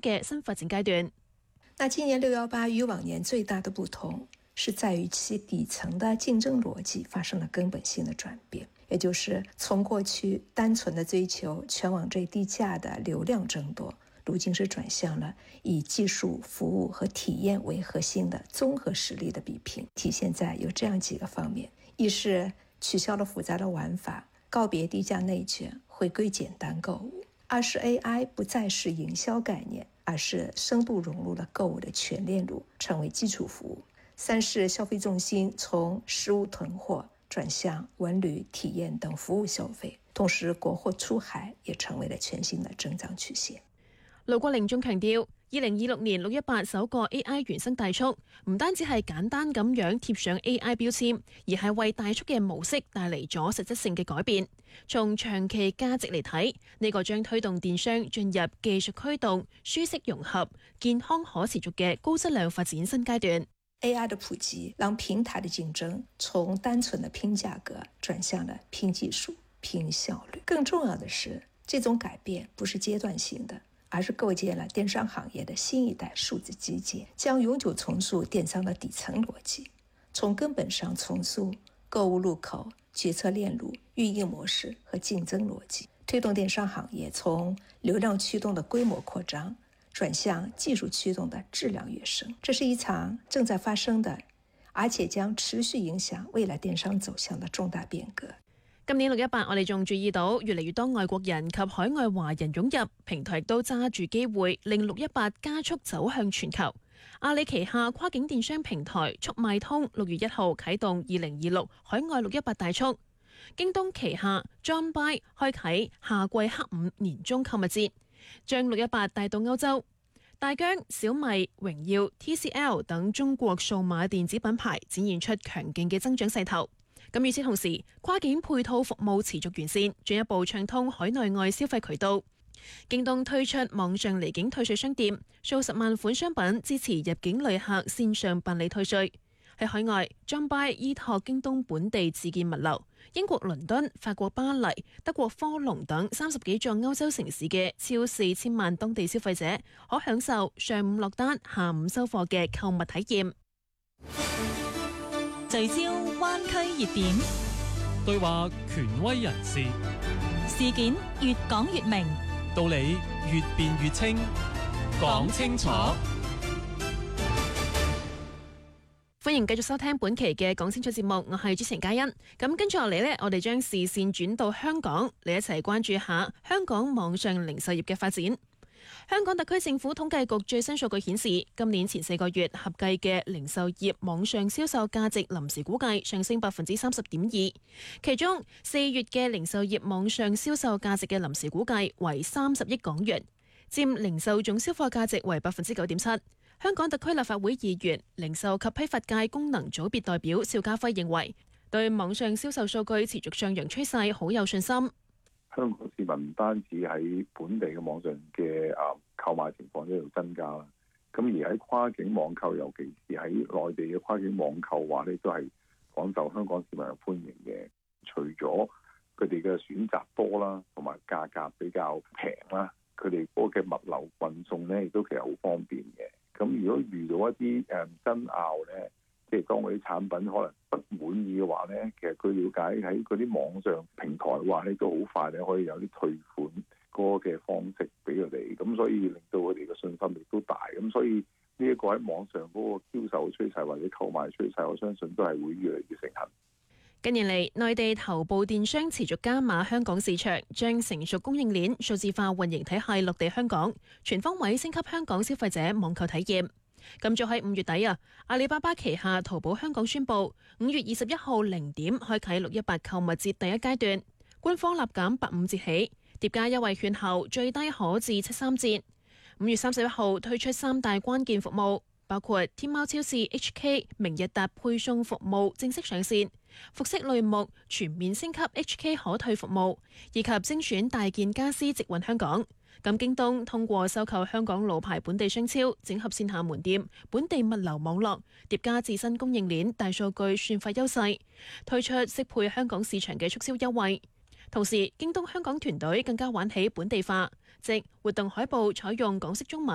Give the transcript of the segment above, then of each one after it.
嘅新發展階段。 那今年618與往年最大的不同是在於其底層的競爭邏輯發生了根本性的轉變，也就是從過去單純的追求全網最低價的流量爭奪，如今是轉向了以技術、服務和體驗為核心的綜合實力的比拼，體現在有這樣幾個方面：一是取消了複雜的玩法，告別低價內卷，回歸簡單購物；二是 AI 不再是營銷概念，而是深度融入了購物的全鏈路，成為基礎服務；三是消費重心從實物囤貨轉向文旅、體驗等服務消費，同時國貨出海也成為了全新的增長曲線。 盧國寧仲強調，2026年618首個 AI 原生大促唔單止係簡單咁樣貼上 AI 標籤，而係為大促嘅模式帶嚟咗實質性嘅改變。從長期價值嚟睇，呢個將推動電商進入技術驅動、舒適融合、健康可持續嘅高質量發展新階段。 AI 的普及讓平台的競爭從單純的拼價格轉向了拼技術、拼效率。更重要的是，這種改變不是階段性的，而是構建了電商行業的新一代數字基建，將永久重塑電商的底層邏輯，從根本上重塑購物入口、決策鏈路、運營模式和競爭邏輯，推動電商行業從流量驅動的規模擴張轉向技術驅動的質量躍升。這是一場正在發生的，而且將持續影響未來電商走向的重大變革。 今年618，我哋仲注意到越嚟越多外國人及海外華人湧入，平台亦都揸住機會令618加速走向全球。阿里旗下跨境電商平台速賣通6月1號啟動2026海外618大促，京東旗下 JohnBuy 開啟夏季黑五年終購物節，將618帶到歐洲。大疆、小米、榮耀、TCL 等中國數碼電子品牌展現出強勁嘅增長勢頭。咁與此同時，跨境配套服務持續完善，進一步暢通海內外消費渠道。京東推出網上離境退稅商店，數十萬款商品支持入境旅客線上辦理退稅。喺海外，JohnBuy依託京東本地自建物流，英國倫敦、法國巴黎、德國科隆等30幾座歐洲城市嘅超4000萬當地消費者，可享受上午落單、下午收貨嘅購物體驗。 聚焦灣區熱點， 對話權威人士， 事件越講越明， 道理越辯越清，講清楚。 歡迎繼續收聽本期嘅講清楚節目，我係主持人嘉欣。咁跟住落嚟呢，我哋將視線轉到香港，嚟一齊關注下香港網上零售業嘅發展。香港特區政府統計局最新數據顯示，今年前4個月合計嘅零售業網上銷售價值臨時估計上升30.2%，其中4月嘅零售業網上銷售價值嘅臨時估計為30億港元，佔零售總銷貨價值為9.7%。香港特區立法會議員、零售及批發界功能組別代表邵家輝認為，對網上銷售數據持續上揚趨勢好有信心。 香港市民唔單止喺本地嘅網上嘅購買情況一路增加啦，咁而喺跨境網購，尤其是喺內地嘅跨境網購話咧，都係廣受香港市民嘅歡迎嘅。除咗佢哋嘅選擇多啦，同埋價格比較平啦，佢哋嗰個嘅物流運送咧亦都其實好方便嘅。咁如果遇到一啲爭拗咧，即係當嗰啲產品可能不滿意嘅話咧，其實據了解喺嗰啲網上平台話咧都好快咧可以有啲退款嗰個嘅方式俾佢哋，咁所以令到佢哋嘅信心亦都大。咁所以呢一個喺網上嗰個銷售趨勢或者購買趨勢，我相信都係會越嚟越盛行。 近年嚟，內地頭部電商持續加碼香港市場，將成熟供應鏈、數字化運營體系落地香港，全方位升級香港消費者網購體驗。咁早喺5月底阿里巴巴旗下淘寶香港宣布5月21號0點開啟618購物節第一階段，官方立減85折起，疊加優惠券後最低可至73折。5月31號推出3大關鍵服務，包括天貓超市 HK 明日達配送服務正式上線，服飾類目全面升級 HK 可退服務，以及精選大件家私直運香港。咁京東通過收購香港老牌本地商超，整合線下門店、本地物流網絡，疊加自身供應鏈、大數據算法優勢，推出適配香港市場嘅促銷優惠。同時，京東香港團隊更加玩起本地化，即活動海報採用港式中文，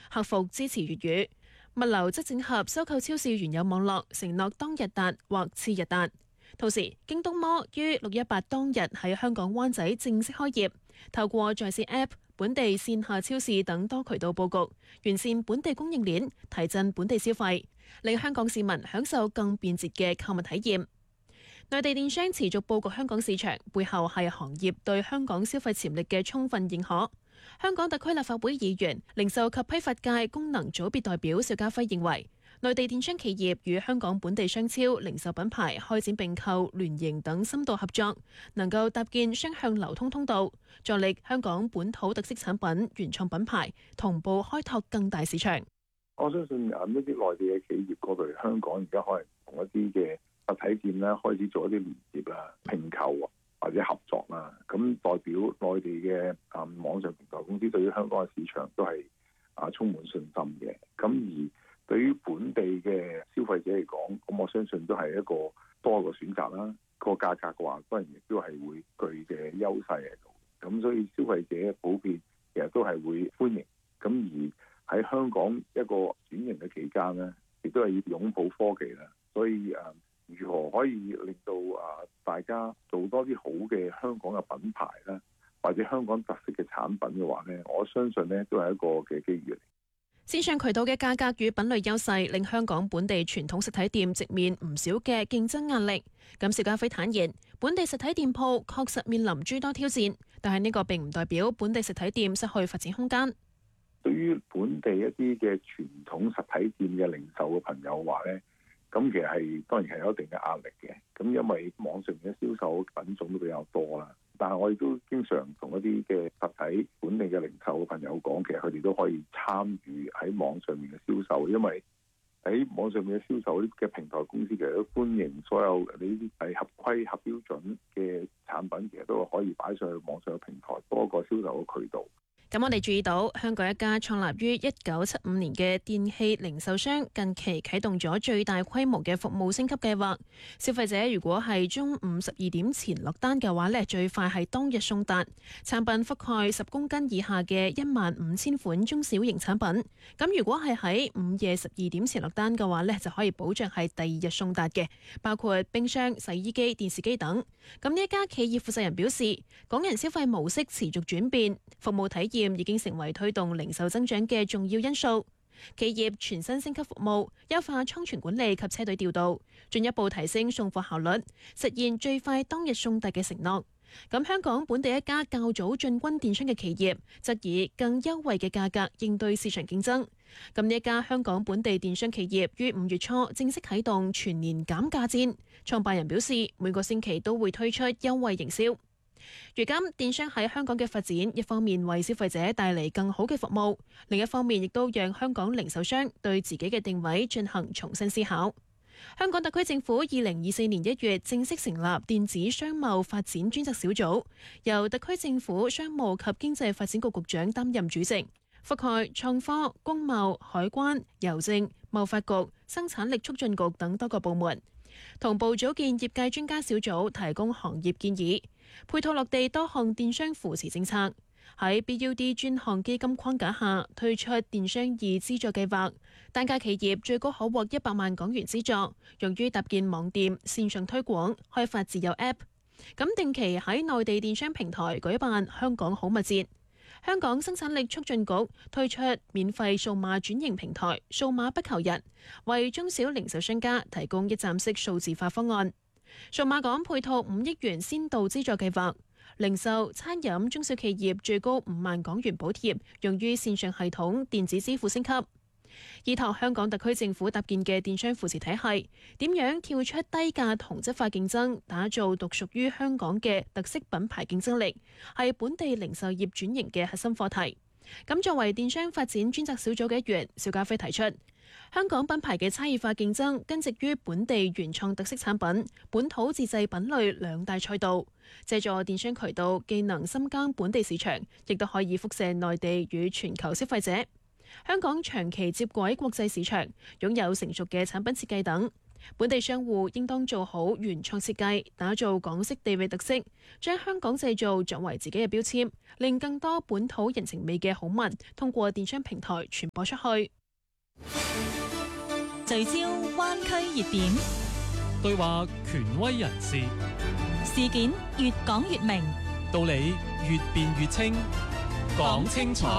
客服支持粵語，物流則整合收購超市原有網絡，承諾當日達或次日達。同時，京東摩於618當日喺香港灣仔正式開業，透過在線 App、本地線下超市等多渠道佈局，完善本地供應鏈，提振本地消費，令香港市民享受更便捷嘅購物體驗。內地電商持續佈局香港市場，背後係行業對香港消費潛力嘅充分認可。香港特區立法會議員、零售及批發界功能組別代表邵家輝認為，內地電商企業與香港本地商超、零售品牌開展並購、聯營等深度合作，能夠搭建雙向流通通道，助力香港本土特色產品、原創品牌同步開拓更大市場。 我相信呢啲內地嘅企業過嚟香港，而家可能同一啲嘅實體店咧開始做一啲連接啦、併購或者合作啦，咁代表內地嘅網上平台公司對於香港嘅市場都係充滿信心嘅。咁而對於本地嘅消費者嚟講，咁我相信都係一個多個選擇啦。個價格嘅話，當然亦都係會具嘅優勢喺度。咁所以消費者普遍其實都係會歡迎。咁而喺香港一個轉型嘅期間呢，亦都係要擁抱科技啦。所以如何可以令到大家做多啲好嘅香港嘅品牌啦，或者香港特色嘅產品嘅話呢，我相信呢都係一個嘅機遇嚟。 線上渠道嘅價格與品類優勢，令香港本地傳統實體店直面唔少嘅競爭壓力。咁邵家輝坦言，本地實體店鋪確實面臨諸多挑戰，但係呢個並唔代表本地實體店失去發展空間。 對於本地一啲嘅傳統實體店嘅零售嘅朋友話呢，咁其實係當然係有一定嘅壓力嘅。咁因為網上面嘅銷售品種都比較多啦。但係我亦都經常同一啲嘅實體本地嘅零售嘅朋友講，其實佢哋都可以參與喺網上面嘅銷售，因為喺網上面嘅銷售嘅平台公司其實都歡迎所有呢啲係合規合標準嘅產品，其實都可以擺上去網上嘅平台，多個銷售嘅渠道。 咁我哋注意到，香港一家創立於1975年嘅電器零售商近期啟動咗最大規模嘅服務升級計劃。消費者如果係中午12點前落單嘅話呢，最快係當日送達。產品覆蓋10公斤以下嘅15000款中小型產品。咁如果係喺午夜12點前落單嘅話呢，就可以保障係第二日送達嘅，包括冰箱、洗衣機、電視機等。咁呢一家企業負責人表示，港人消費模式持續轉變，服務體驗已經成為推動零售增長嘅重要因素。企業全新升級服務，優化倉存管理及車隊調度，進一步提升送貨效率，實現最快當日送達嘅承諾。咁香港本地一家較早進軍電商嘅企業，則以更優惠嘅價格應對市場競爭。咁呢一家香港本地電商企業於5月初正式啟動全年減價戰，創辦人表示每個星期都會推出優惠營銷。如今電商喺香港嘅發展，一方面為消費者帶嚟更好嘅服務，另一方面亦都讓香港零售商對自己嘅定位進行重新思考。香港特區政府2024年1月正式成立電子商貿發展專責小組，由特區政府商務及經濟發展局局長擔任主席，覆蓋創科、工貿、海關、郵政、貿發局、生產力促進局等多個部門，同步組建業界專家小組，提供行業建議，配套落地多項電商扶持政策。喺 BUD 專項基金框架下推出電商2資助計劃，單家企業最高可獲100萬港元資助，用於搭建網店、線上推廣、開發自有 App。咁定期喺內地電商平台舉辦香港好物節。香港生產力促進局推出免費數碼轉型平台數碼不求人，為中小零售商家提供一站式數字化方案。數碼港配套5億元先導資助計劃，零售、餐飲中小企業最高5萬港元補貼，用於線上系統、電子支付升級。依託香港特區政府搭建嘅電商扶持體系，點樣跳出低價同質化競爭，打造獨屬於香港嘅特色品牌競爭力，係本地零售業轉型嘅核心課題。咁作為電商發展專責小組嘅一員，邵家輝提出，香港品牌嘅差異化競爭根植於本地原創特色產品、本土自製品類兩大賽道，借助電商渠道，既能深耕本地市場，亦都可以輻射內地與全球消費者。香港長期接軌國際市場，擁有成熟嘅產品設計等， 本地商戶應當做好原創設計，打造港式地域特色，將香港製造作為自己嘅標籤，令更多本土人情味嘅好物通過電商平台傳播出去。 聚焦灣區熱點， 對話權威人士， 事件越講越明， 道理越辯越清，講清楚。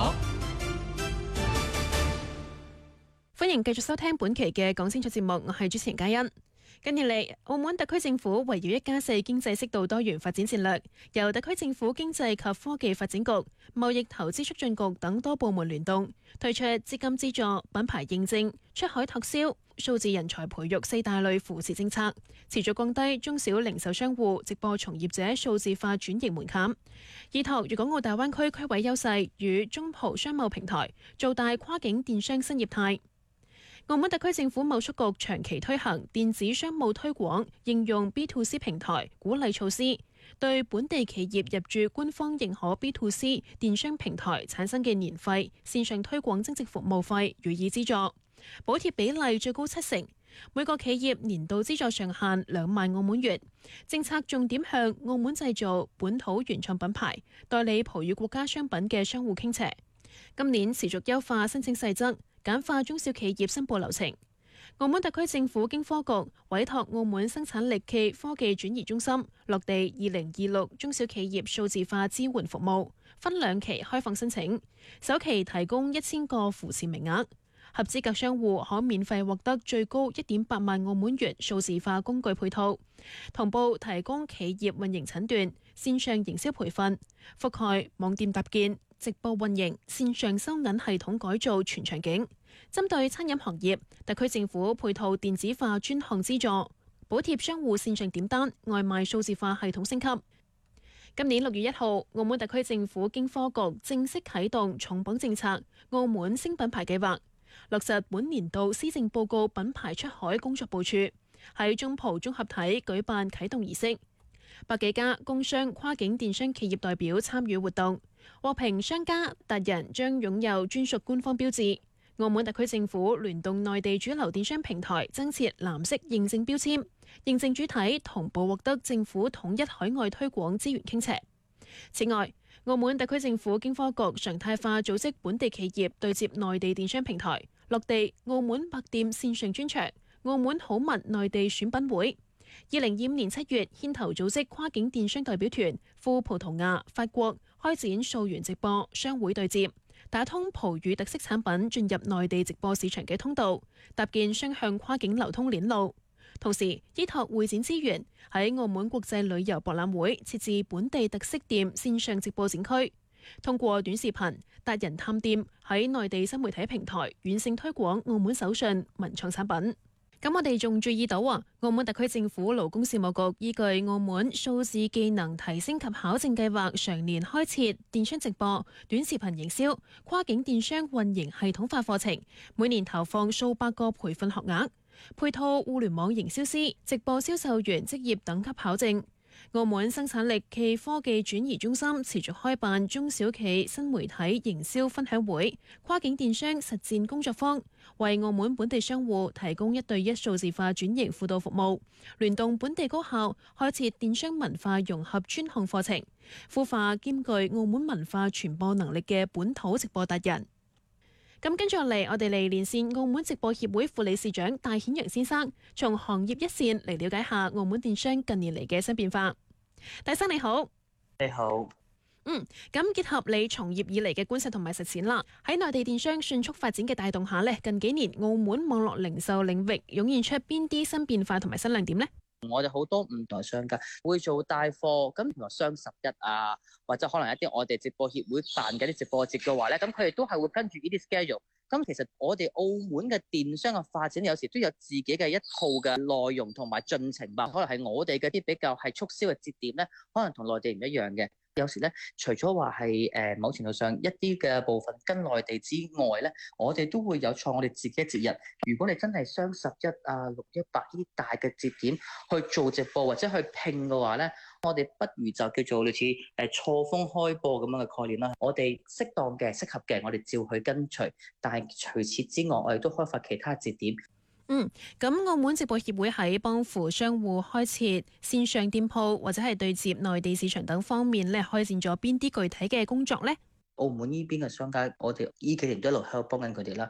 歡迎繼續收聽本期嘅講清楚節目，我係主持人嘉欣。近年嚟，澳門特區政府圍繞1+4經濟適度多元發展戰略，由特區政府經濟及科技發展局、貿易投資促進局等多部門聯動，推出資金資助、品牌認證、出海拓銷、數字人才培育4大類扶持政策，持續降低中小零售商戶、直播從業者數字化轉型門檻，依託粵港澳大灣區區位優勢與中葡商貿平台，做大跨境電商新業態。澳門特區政府貿促局長期推行電子商務推廣應用 B2C 平台鼓勵措施，對本地企業入駐官方認可 B2C 電商平台產生嘅年費線上推廣增值服務費予以資助，補貼比例最高70%，每個企業年度資助上限2萬澳門元。政策重點向澳門製造、本土原創品牌、代理葡語國家商品嘅商戶傾斜。今年持續優化申請細則，簡化中小企業申報流程。澳門特區政府經科局委託澳門生產力暨科技轉移中心落地2026中小企業數字化支援服務，分2期開放申請，首期提供1000個扶持名額，合資格商戶可免費獲得最高1.8萬澳門元數字化工具配套，同步提供企業運營診斷、線上營銷培訓，覆蓋網店搭建、直播運營、線上收銀系統改造全場景。針對餐飲行業，特區政府配套電子化專項資助，補貼商戶線上點單、外賣數字化系統升級。今年6月1號，澳門特區政府經科局正式啟動重磅政策澳門星品牌計劃，落實本年度施政報告品牌出海工作部署，喺中葡綜合體舉辦啟動儀式，100幾家工商跨境電商企業代表參與活動，獲評商家達人將擁有專屬官方標誌。澳門特區政府聯動內地主流電商平台增設藍色認證標籤，認證主體同步獲得政府統一海外推廣資源傾斜。此外，澳門特區政府經科局常態化組織本地企業對接內地電商平台，落地澳門百店線上專場、澳門好物內地選品會。2025年7月牽頭組織跨境電商代表團赴葡萄牙、法國開展數元直播商會對接，打通葡語特色產品進入內地直播市場嘅通道，搭建雙向跨境流通鏈路。同時，依託會展資源，喺澳門國際旅遊博覽會設置本地特色店線上直播展區，通過短視頻、達人探店喺內地新媒體平台遠勝推廣澳門手信文創產品。咁我哋仲注意到澳門特區政府勞工事務局依據澳門數字技能提升及考證計劃，常年開設電商直播、短視頻營銷、跨境電商運營系統化課程，每年投放數百個培訓學額，配套互聯網營銷師、直播銷售員職業等級考證。澳門生產力暨科技轉移中心持續開辦中小企新媒體營銷分享會、跨境電商實戰工作坊，為澳門本地商戶提供1對1數字化轉型輔導服務，聯動本地高校開設電商文化融合專項課程，孵化兼具澳門文化傳播能力嘅本土直播達人。咁跟住落嚟，我哋嚟連線澳門直播協會副理事長戴顯揚先生，從行業一線嚟了解下澳門電商近年嚟嘅新變化。戴生你好。 你好。 咁結合你從業以嚟嘅觀察同埋實踐啦，喺內地電商迅速發展嘅帶動下呢，近幾年澳門網絡零售領域湧現出邊啲新變化同埋新亮點呢？ 我哋好多唔同嘅商家會做帶貨，咁譬如話雙11啊，或者可能一啲我哋直播協會辦嘅啲直播節嘅話咧，咁佢哋都係會跟住呢啲 schedule。咁其實我哋澳門嘅電商嘅發展有時都有自己嘅一套嘅內容同埋進程吧，可能係我哋嘅啲比較係促銷嘅節點咧，可能同內地唔一樣嘅。有時咧，除咗話係某程度上一啲嘅部分跟內地之外咧，我哋都會有創我哋自己嘅節日。如果你真係雙11啊、618呢啲大嘅節點去做直播或者去拼嘅話咧，我哋不如就叫做類似錯峰開播咁樣嘅概念啦。我哋適當嘅、適合嘅，我哋照去跟隨。但係除此之外，我哋都開發其他節點。 咁澳門直播協會喺幫扶商戶開設線上店鋪或者係對接內地市場等方面咧，開展咗邊啲具體嘅工作呢？ 澳門呢邊嘅商家，我哋呢幾年都一路喺度幫緊佢哋啦。